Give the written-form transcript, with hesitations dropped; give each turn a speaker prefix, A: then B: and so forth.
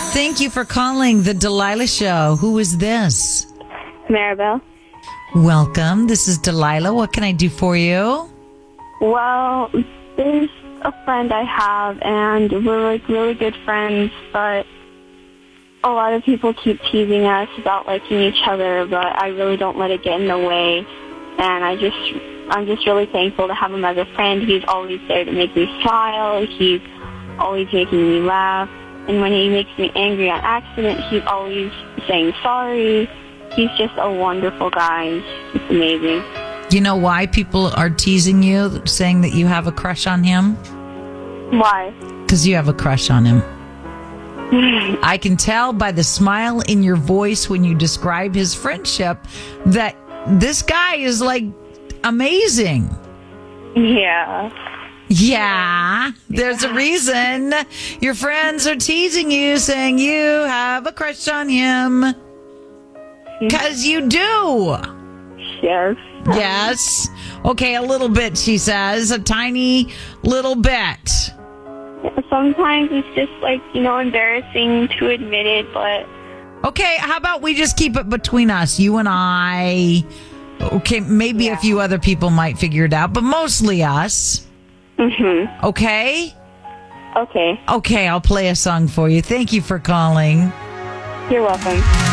A: Thank you for calling the Delilah Show. Who is this?
B: Maribel.
A: Welcome. This is Delilah. What can I do for you?
B: Well, there's a friend I have, and we're like really good friends, but a lot of people keep teasing us about liking each other, but I really don't let it get in the way. And I'm just really thankful to have him as a friend. He's always there to make me smile. He's always making me laugh. And when he makes me angry on accident, he's always saying sorry. He's just a wonderful guy. It's amazing.
A: You know why people are teasing you, saying that you have a crush on him?
B: Why?
A: Because you have a crush on him. I can tell by the smile in your voice when you describe his friendship that this guy is like amazing.
B: Yeah.
A: Yeah, there's a reason your friends are teasing you, saying you have a crush on him. Because you do.
B: Yes.
A: Yes. Okay, a little bit, she says. A tiny little bit.
B: Sometimes it's just like, embarrassing to admit it, but...
A: Okay, how about we just keep it between us, you and I. Okay, maybe a few other people might figure it out, but mostly us.
B: Mm-hmm.
A: Okay?
B: Okay.
A: Okay, I'll play a song for you. Thank you for calling.
B: You're welcome.